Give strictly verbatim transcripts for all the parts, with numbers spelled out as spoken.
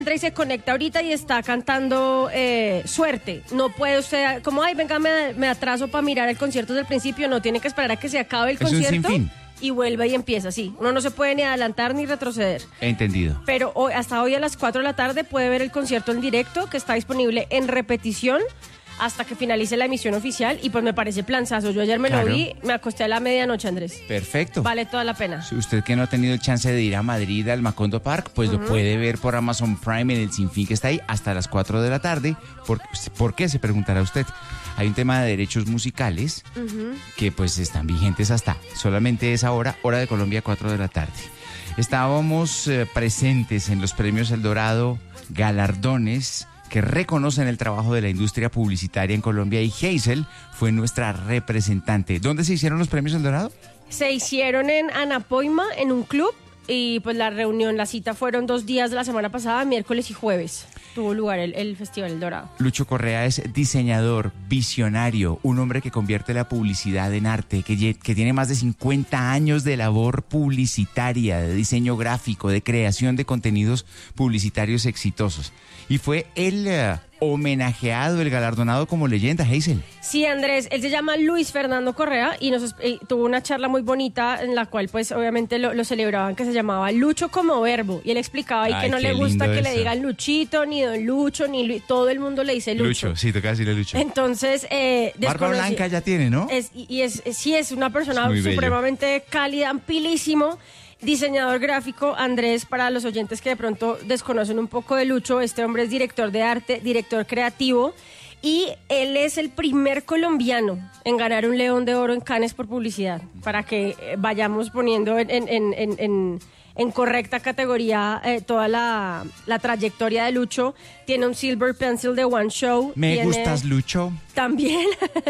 entra y se conecta ahorita y está cantando eh, Suerte. No puede usted, como, ay, venga, me, me atraso para mirar el concierto desde el principio. No, tiene que esperar a que se acabe el Es concierto. un sinfín. Y vuelve y empieza, sí. Uno no se puede ni adelantar ni retroceder. Entendido. Pero hoy, hasta hoy a las cuatro de la tarde puede ver el concierto en directo, que está disponible en repetición hasta que finalice la emisión oficial. Y pues me parece planzazo. Yo ayer me Claro. lo vi, me acosté a la medianoche, Andrés. Perfecto. Vale toda la pena. Si usted que no ha tenido el chance de ir a Madrid al Macondo Park, pues uh-huh. lo puede ver por Amazon Prime en el Sinfín que está ahí hasta las cuatro de la tarde. ¿Por, ¿por qué? Se preguntará usted. Hay un tema de derechos musicales uh-huh. que pues están vigentes hasta solamente esa hora, hora de Colombia, cuatro de la tarde. Estábamos eh, presentes en los premios El Dorado, galardones que reconocen el trabajo de la industria publicitaria en Colombia, y Hazel fue nuestra representante. ¿Dónde se hicieron los premios El Dorado? Se hicieron en Anapoima, en un club, y pues la reunión, la cita fueron dos días de la semana pasada, miércoles y jueves. Tuvo lugar el, el Festival El Dorado. Lucho Correa es diseñador, visionario, un hombre que convierte la publicidad en arte, que, que tiene más de cincuenta años de labor publicitaria, de diseño gráfico, de creación de contenidos publicitarios exitosos. Y fue el uh, homenajeado, el galardonado como leyenda, Hazel. Sí, Andrés, él se llama Luis Fernando Correa y nos eh, tuvo una charla muy bonita en la cual pues obviamente lo, lo celebraban, que se llamaba Lucho como verbo, y él explicaba ahí Ay, que no le gusta que eso. le digan Luchito, ni Don Lucho, ni Lu todo el mundo le dice Lucho. Lucho, sí, toca decirle Lucho. Entonces, eh, Barba blanca ya tiene, ¿no? Es, y es, sí, es una persona es supremamente cálida, pilísimo. Diseñador gráfico, Andrés, para los oyentes que de pronto desconocen un poco de Lucho, este hombre es director de arte, director creativo, y él es el primer colombiano en ganar un León de Oro en Cannes por publicidad, para que vayamos poniendo en, en, en, en, en, en correcta categoría eh, toda la, la trayectoria de Lucho. Tiene un Silver Pencil de One Show. Me tiene, gustas, Lucho. También,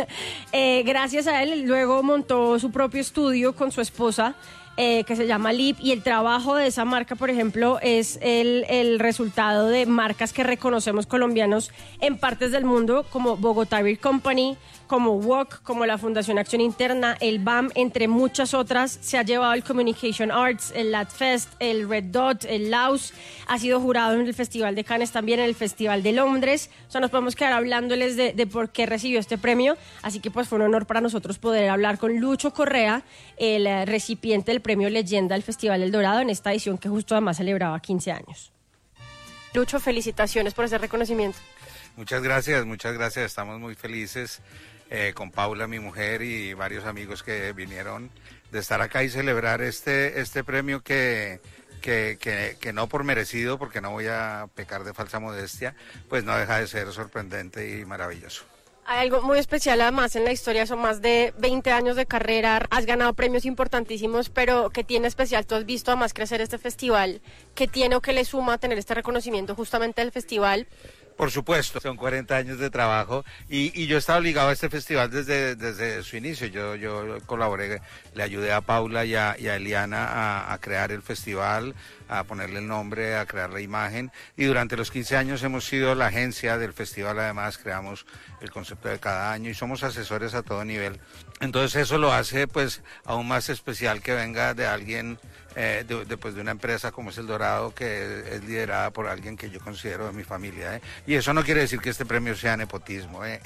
eh, gracias a él, luego montó su propio estudio con su esposa, Eh, que se llama Lip, y el trabajo de esa marca, por ejemplo, es el, el resultado de marcas que reconocemos colombianos en partes del mundo, como Bogotá Beer Company, como W O C, como la Fundación Acción Interna, el B A M, entre muchas otras. Se ha llevado el Communication Arts, el LATFest, el Red Dot, el Laus, ha sido jurado en el Festival de Cannes, también en el Festival de Londres. O sea, nos podemos quedar hablándoles de, de por qué recibió este premio, así que pues fue un honor para nosotros poder hablar con Lucho Correa, el uh, recipiente del premio Leyenda del Festival El Dorado, en esta edición que justo además celebraba quince años. Lucho, felicitaciones por ese reconocimiento. Muchas gracias, muchas gracias, estamos muy felices eh, con Paula, mi mujer, y varios amigos que vinieron de estar acá y celebrar este, este premio que, que, que, que no por merecido, porque no voy a pecar de falsa modestia, pues no deja de ser sorprendente y maravilloso. Hay algo muy especial además en la historia, son más de veinte años de carrera, has ganado premios importantísimos, pero ¿qué tiene especial? Tú has visto además crecer este festival, ¿qué tiene o qué le suma tener este reconocimiento justamente del festival? Por supuesto, son cuarenta años de trabajo y, y yo estaba ligado a este festival desde, desde su inicio. Yo, yo colaboré, le ayudé a Paula y a, y a Eliana a, a crear el festival, a ponerle el nombre, a crear la imagen, y durante los quince años hemos sido la agencia del festival. Además creamos el concepto de cada año y somos asesores a todo nivel. Entonces eso lo hace pues aún más especial que venga de alguien, eh, de, de, pues, de una empresa como es El Dorado, que es liderada por alguien que yo considero de mi familia, ¿eh? Y eso no quiere decir que este premio sea nepotismo, ¿eh?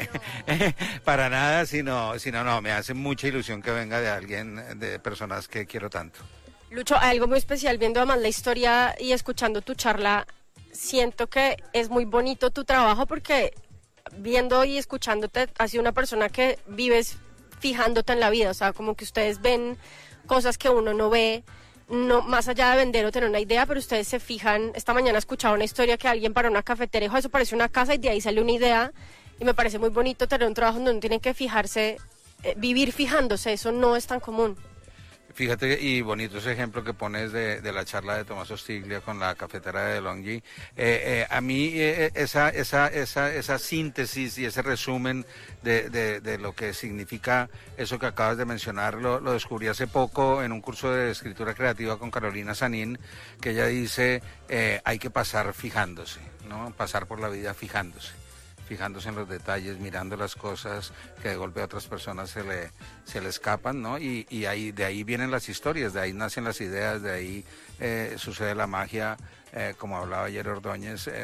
Para nada, sino, sino no, me hace mucha ilusión que venga de alguien, de personas que quiero tanto. Lucho, hay algo muy especial viendo además la historia y escuchando tu charla. Siento que es muy bonito tu trabajo, porque viendo y escuchándote, has sido una persona que vives fijándote en la vida, o sea, como que ustedes ven cosas que uno no ve, no más allá de vender o tener una idea, pero ustedes se fijan. Esta mañana escuchaba una historia que alguien para una cafetera dijo, eso parece una casa, y de ahí sale una idea, y me parece muy bonito tener un trabajo donde uno tiene que fijarse, eh, vivir fijándose, eso no es tan común. Fíjate, y bonito ese ejemplo que pones de, de la charla de Tomás Ostiglia con la cafetera de Longhi. Eh, eh, a mí eh, esa, esa, esa, esa síntesis y ese resumen de, de, de lo que significa eso que acabas de mencionar, lo, lo descubrí hace poco en un curso de escritura creativa con Carolina Sanín, que ella dice, eh, hay que pasar fijándose, ¿no? Pasar por la vida fijándose. fijándose en los detalles, mirando las cosas que de golpe a otras personas se le, se le escapan, ¿no? Y, y ahí, de ahí vienen las historias, de ahí nacen las ideas, de ahí eh, sucede la magia, eh, como hablaba ayer Ordóñez, eh,